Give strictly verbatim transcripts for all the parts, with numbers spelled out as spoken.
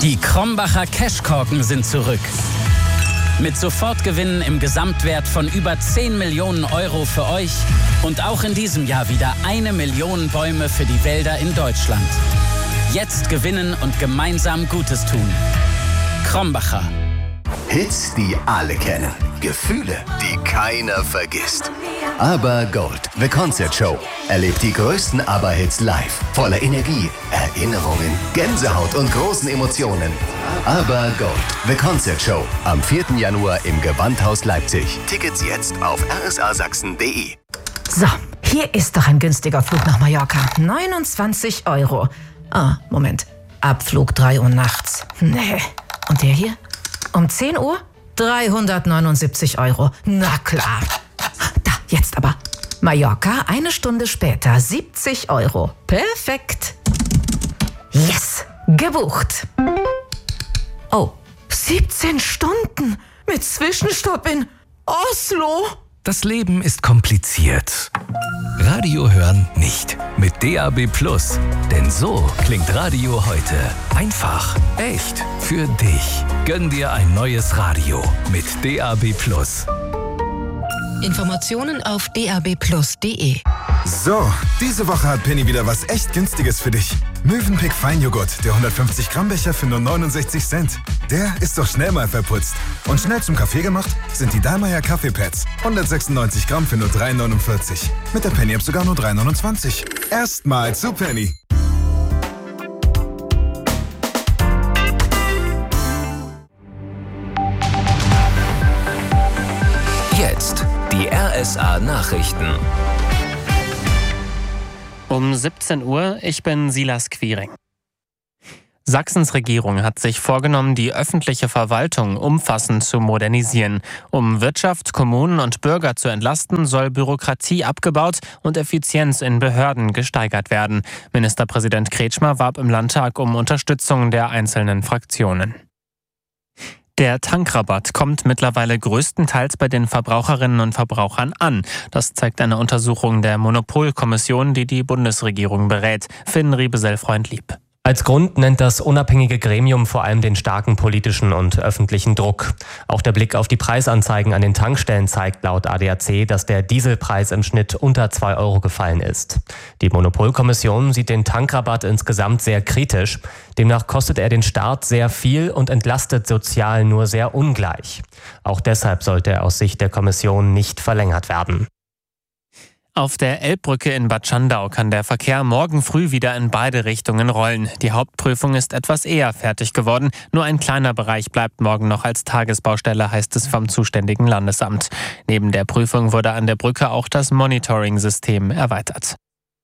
Die Krombacher Cashkorken sind zurück. Mit Sofortgewinnen im Gesamtwert von über zehn Millionen Euro für euch und auch in diesem Jahr wieder eine Million Bäume für die Wälder in Deutschland. Jetzt gewinnen und gemeinsam Gutes tun. Krombacher. Hits, die alle kennen. Gefühle, die keiner vergisst. Aber Gold, The Concert Show. Erlebt die größten ABBA-Hits live. Voller Energie, Erinnerungen, Gänsehaut und großen Emotionen. Aber Gold, The Concert Show. Am vierten Januar im Gewandhaus Leipzig. Tickets jetzt auf r s a sachsen punkt d e. So, hier ist doch ein günstiger Flug nach Mallorca. neunundzwanzig Euro. Ah, Moment. Abflug drei Uhr nachts. Nee. Und der hier? Um zehn Uhr? dreihundertneunundsiebzig Euro. Na klar. Da, jetzt aber. Mallorca, eine Stunde später, siebzig Euro. Perfekt. Yes, gebucht. Oh, siebzehn Stunden mit Zwischenstopp in Oslo. Das Leben ist kompliziert. Radio hören nicht. Mit D A B Plus. Denn so klingt Radio heute. Einfach, echt, für dich. Gönn dir ein neues Radio mit D A B Plus. Informationen auf d a b plus punkt d e. So, diese Woche hat Penny wieder was echt Günstiges für dich. Mövenpick Feinjoghurt, der hundertfünfzig Gramm Becher für nur neunundsechzig Cent. Der ist doch schnell mal verputzt. Und schnell zum Kaffee gemacht sind die Dallmayr Kaffeepads. hundertsechsundneunzig Gramm für nur drei neunundvierzig. Mit der Penny-App sogar nur drei neunundzwanzig. Erstmal zu Penny. Jetzt die R S A-Nachrichten. Um siebzehn Uhr, ich bin Silas Quiring. Sachsens Regierung hat sich vorgenommen, die öffentliche Verwaltung umfassend zu modernisieren. Um Wirtschaft, Kommunen und Bürger zu entlasten, soll Bürokratie abgebaut und Effizienz in Behörden gesteigert werden. Ministerpräsident Kretschmer warb im Landtag um Unterstützung der einzelnen Fraktionen. Der Tankrabatt kommt mittlerweile größtenteils bei den Verbraucherinnen und Verbrauchern an. Das zeigt eine Untersuchung der Monopolkommission, die die Bundesregierung berät. Finn Riebesell-Freundlieb. Als Grund nennt das unabhängige Gremium vor allem den starken politischen und öffentlichen Druck. Auch der Blick auf die Preisanzeigen an den Tankstellen zeigt laut A D A C, dass der Dieselpreis im Schnitt unter zwei Euro gefallen ist. Die Monopolkommission sieht den Tankrabatt insgesamt sehr kritisch. Demnach kostet er den Staat sehr viel und entlastet sozial nur sehr ungleich. Auch deshalb sollte er aus Sicht der Kommission nicht verlängert werden. Auf der Elbbrücke in Bad Schandau kann der Verkehr morgen früh wieder in beide Richtungen rollen. Die Hauptprüfung ist etwas eher fertig geworden. Nur ein kleiner Bereich bleibt morgen noch als Tagesbaustelle, heißt es vom zuständigen Landesamt. Neben der Prüfung wurde an der Brücke auch das Monitoring-System erweitert.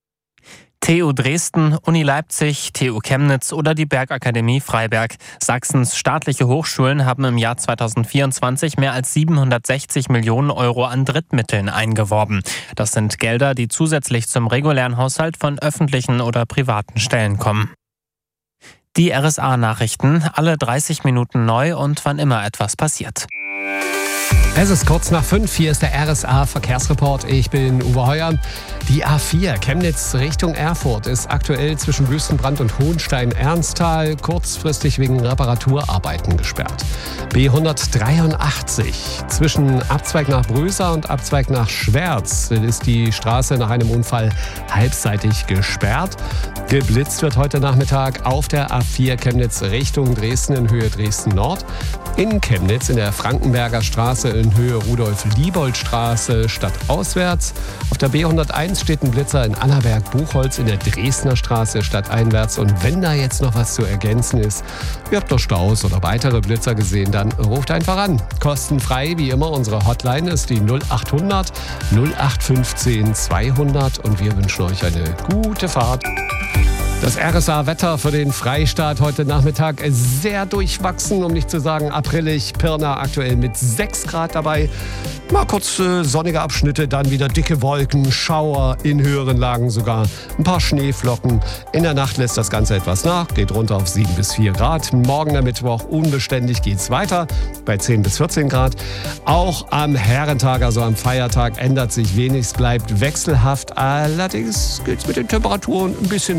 T U Dresden, Uni Leipzig, T U Chemnitz oder die Bergakademie Freiberg. Sachsens staatliche Hochschulen haben im Jahr zweitausendvierundzwanzig mehr als siebenhundertsechzig Millionen Euro an Drittmitteln eingeworben. Das sind Gelder, die zusätzlich zum regulären Haushalt von öffentlichen oder privaten Stellen kommen. Die R S A-Nachrichten, alle dreißig Minuten neu und wann immer etwas passiert. Es ist kurz nach fünf, hier ist der R S A-Verkehrsreport. Ich bin Uwe Heuer. Die A vier Chemnitz Richtung Erfurt ist aktuell zwischen Wüstenbrand und Hohenstein-Ernsthal kurzfristig wegen Reparaturarbeiten gesperrt. B hundertdreiundachtzig zwischen Abzweig nach Brösa und Abzweig nach Schwerz ist die Straße nach einem Unfall halbseitig gesperrt. Geblitzt wird heute Nachmittag auf der A vier Chemnitz Richtung Dresden in Höhe Dresden-Nord. In Chemnitz in der Frankenberger Straße in Höhe Rudolf-Liebold-Straße stadtauswärts. Auf der B hunderteins steht ein Blitzer in Annaberg-Buchholz in der Dresdner Straße stadteinwärts. Und wenn da jetzt noch was zu ergänzen ist, ihr habt doch Staus oder weitere Blitzer gesehen, dann ruft einfach an. Kostenfrei wie immer, unsere Hotline ist die null achthundert null acht fünfzehn zweihundert und wir wünschen euch eine gute Fahrt. Das R S A-Wetter für den Freistaat heute Nachmittag ist sehr durchwachsen, um nicht zu sagen aprillig. Pirna aktuell mit sechs Grad dabei. Mal kurz äh, sonnige Abschnitte, dann wieder dicke Wolken, Schauer, in höheren Lagen sogar ein paar Schneeflocken. In der Nacht lässt das Ganze etwas nach, geht runter auf sieben bis vier Grad. Morgen am Mittwoch unbeständig geht's weiter bei zehn bis vierzehn Grad. Auch am Herrentag, also am Feiertag, ändert sich wenig, es bleibt wechselhaft. Allerdings geht's mit den Temperaturen ein bisschen nach oben.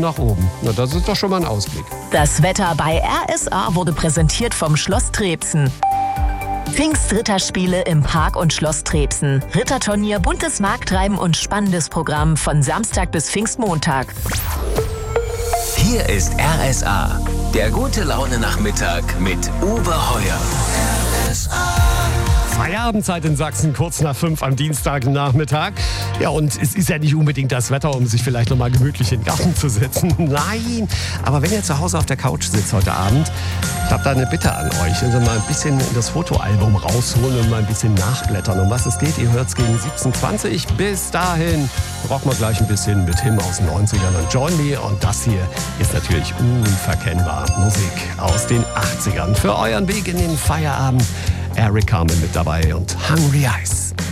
Na, das ist doch schon mal ein Ausblick. Das Wetter bei R S A wurde präsentiert vom Schloss Trebsen. Pfingstritterspiele im Park und Schloss Trebsen. Ritterturnier, buntes Markttreiben und spannendes Programm von Samstag bis Pfingstmontag. Hier ist R S A, der gute Laune-Nachmittag mit Uwe Heuer. R S A. Feierabendzeit in Sachsen, kurz nach fünf am Dienstagnachmittag. Ja, und es ist ja nicht unbedingt das Wetter, um sich vielleicht nochmal gemütlich in den Garten zu setzen. Nein, aber wenn ihr zu Hause auf der Couch sitzt heute Abend, ich habe da eine Bitte an euch. Also mal ein bisschen das Fotoalbum rausholen und mal ein bisschen nachblättern. Um was es geht, ihr hört es gegen siebzehn Uhr zwanzig. Bis dahin brauchen wir gleich ein bisschen mit Him aus den neunzigern und Join Me. Und das hier ist natürlich unverkennbar Musik aus den achtzigern. Für euren Weg in den Feierabend. Eric Carmen mit dabei und Hungry Eyes.